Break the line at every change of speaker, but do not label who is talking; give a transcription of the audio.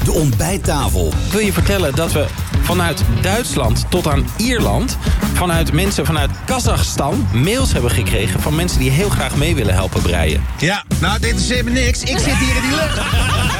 De ontbijttafel.
Ik wil je vertellen dat we vanuit Duitsland tot aan Ierland... vanuit mensen vanuit Kazachstan mails hebben gekregen... van mensen die heel graag mee willen helpen breien.
Ja, nou, dit interesseert me niks. Ik zit hier in die lucht.